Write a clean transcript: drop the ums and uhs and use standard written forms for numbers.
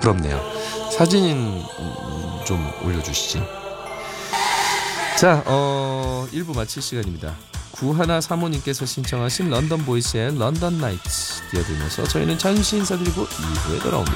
부럽네요. 사진 좀 올려주시죠. 자, 1부 마칠 시간입니다. 9135님께서 신청하신 런던 보이스의 런던 나이츠 띄워드리면서 저희는 잠시 인사드리고 2부에 돌아옵니다.